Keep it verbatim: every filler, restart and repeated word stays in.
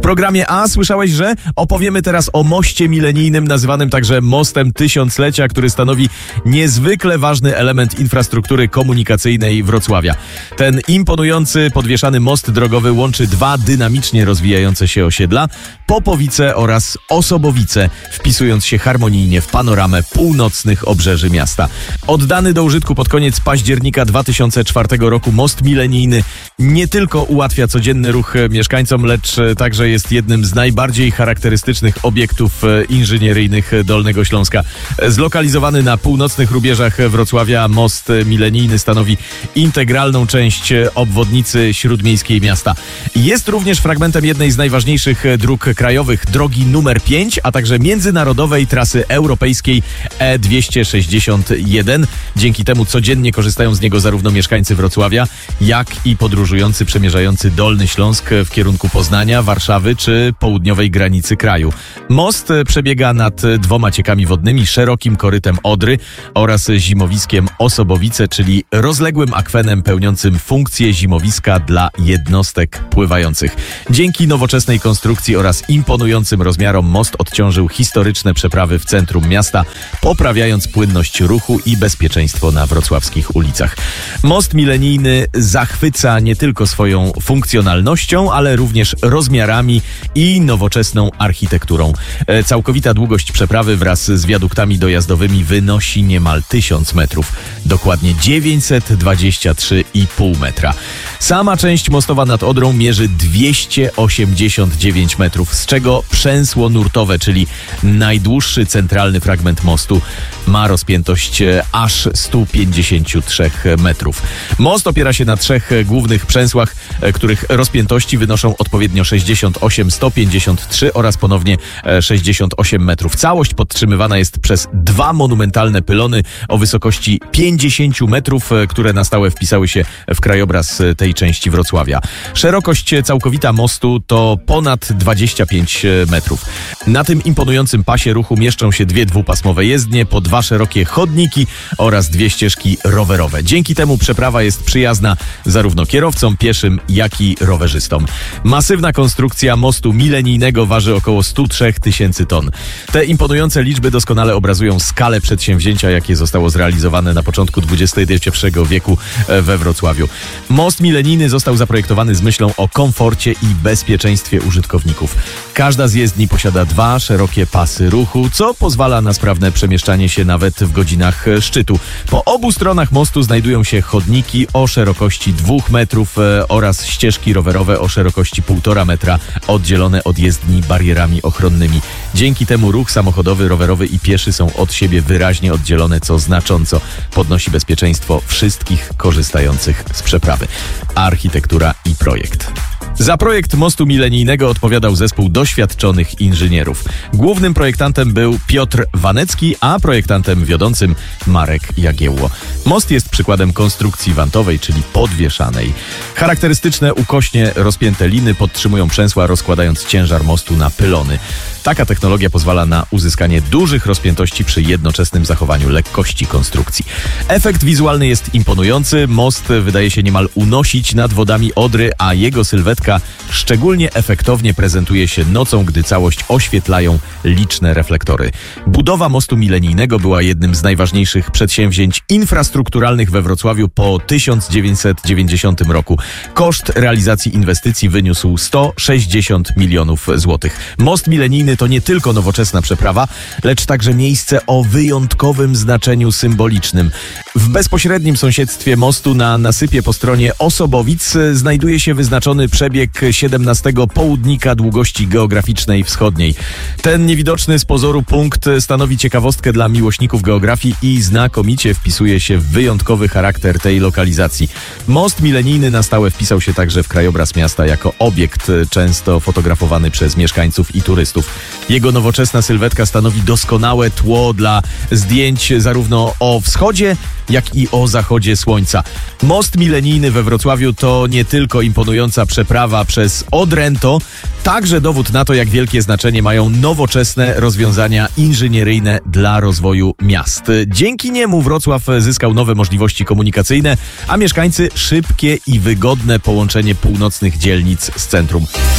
programie A słyszałeś, że opowiemy teraz o moście milenijnym, nazywanym także mostem tysiąclecia, który stanowi niezwykle ważny element infrastruktury komunikacyjnej Wrocławia. Ten imponujący, podwieszany most drogowy łączy dwa dynamicznie rozwijające się osiedla, Popowice oraz Osobowice, wpisując się harmonijnie w panoramę północnych obrzeży miasta. Oddany do użytku pod koniec października dwa tysiące czwartego roku most milenijny nie tylko ułatwia codzienny ruch mieszkańcom, lecz także jest jednym z najbardziej charakterystycznych obiektów inżynieryjnych Dolnego Śląska. Zlokalizowany na północnych rubieżach Wrocławia, most milenijny stanowi integralną część obwodnicy śródmiejskiej miasta. Jest również fragmentem jednej z najważniejszych dróg krajowych, drogi numer pięć, a także międzynarodowej trasy europejskiej E dwieście sześćdziesiąt jeden. Dzięki temu codziennie korzystają z niego zarówno mieszkańcy Wrocławia, jak i podróżujący przemierzający Dolny Śląsk w kierunku Poznania, Warszawy czy południowej granicy kraju. Most przebiega nad dwoma ciekami wodnymi, szerokim korytem Odry oraz zimowiskiem Osobowice, czyli rozległym akwenem pełniącym funkcję zimowiska dla jednostek pływających. Dzięki nowoczesnej konstrukcji oraz imponującym rozmiarom most odciążył historyczne przeprawy w centrum miasta, poprawiając płynność ruchu i bezpieczeństwo na wrocławskich ulicach. Most milenijny zachwyca nie tylko swoją funkcjonalnością, ale również rozmiarami i nowoczesną architekturą. Całkowita długość przeprawy wraz z wiaduktami dojazdowymi wynosi niemal tysiąc metrów, dokładnie dziewięćset dwadzieścia trzy i pół metra. Sama część mostowa nad Odrą mierzy dwieście osiemdziesiąt dziewięć metrów, z czego przęsło nurtowe, czyli najdłuższy centralny fragment mostu, ma rozpiętość aż sto pięćdziesiąt trzy metrów. Most opiera się na trzech głównych przęsłach, których rozpiętości wynoszą odpowiednio sześćdziesiąt osiem, sto pięćdziesiąt trzy oraz ponownie sześćdziesiąt osiem metrów. Całość podtrzymywana jest przez dwa monumentalne pylony o wysokości pięćdziesiąt metrów, które na stałe wpisały się w krajobraz tej części Wrocławia. Szerokość całkowita mostu to ponad dwadzieścia pięć metrów. Na tym imponującym pasie ruchu mieszczą się dwie dwupasmowe jezdnie, po dwa szerokie chodniki oraz dwie ścieżki rowerowe. Dzięki temu przeprawa jest przyjazna zarówno kierowcom, pieszym, jak i rowerzystom. Masywna konstrukcja mostu milenijnego waży około sto trzy tysięcy ton. Te imponujące liczby doskonale obrazują skalę przedsięwzięcia, jakie zostało zrealizowane na początku dwudziestego pierwszego wieku we Wrocławiu. Most milenijny został zaprojektowany z myślą o komforcie i bezpieczeństwie użytkowników. Każda z jezdni posiada dwa szerokie pasy ruchu, co pozwala na sprawne przemieszczanie się nawet w godzinach szczytu. Po obu stronach mostu znajdują się chodniki o szerokości dwóch metrów e, oraz ścieżki rowerowe o szerokości półtora metra, oddzielone od jezdni barierami ochronnymi. Dzięki temu ruch samochodowy, rowerowy i pieszy są od siebie wyraźnie oddzielone, co znacząco podnosi bezpieczeństwo wszystkich korzystających z przeprawy. Architektura i projekt. Za projekt mostu milenijnego odpowiadał zespół doświadczonych inżynierów. Głównym projektantem był Piotr Wanecki, a projektantem wiodącym Marek Jagiełło. Most jest przykładem konstrukcji wantowej, czyli podwieszanej. Charakterystyczne ukośnie rozpięte liny podtrzymują przęsła, rozkładając ciężar mostu na pylony. Taka technologia pozwala na uzyskanie dużych rozpiętości przy jednoczesnym zachowaniu lekkości konstrukcji. Efekt wizualny jest imponujący. Most wydaje się niemal unosić nad wodami Odry, a jego sylwetka szczególnie efektownie prezentuje się nocą, gdy całość oświetlają liczne reflektory. Budowa mostu milenijnego była jednym z najważniejszych przedsięwzięć infrastrukturalnych we Wrocławiu po tysiąc dziewięćset dziewięćdziesiątym roku. Koszt realizacji inwestycji wyniósł sto sześćdziesiąt milionów złotych. Most milenijny to nie tylko nowoczesna przeprawa, lecz także miejsce o wyjątkowym znaczeniu symbolicznym. W bezpośrednim sąsiedztwie mostu na nasypie po stronie Osobowic znajduje się wyznaczony przebieg siedemnastego południka długości geograficznej wschodniej. Ten niewidoczny z pozoru punkt stanowi ciekawostkę dla miłośników geografii i znakomicie wpisuje się w wyjątkowy charakter tej lokalizacji. Most milenijny na stałe wpisał się także w krajobraz miasta jako obiekt często fotografowany przez mieszkańców i turystów. Jego nowoczesna sylwetka stanowi doskonałe tło dla zdjęć zarówno o wschodzie, jak i o zachodzie słońca. Most milenijny we Wrocławiu to nie tylko imponująca przeprawa przez Odrę, to także dowód na to, jak wielkie znaczenie mają nowoczesne rozwiązania inżynieryjne dla rozwoju miast. Dzięki niemu Wrocław zyskał nowe możliwości komunikacyjne, a mieszkańcy szybkie i wygodne połączenie północnych dzielnic z centrum.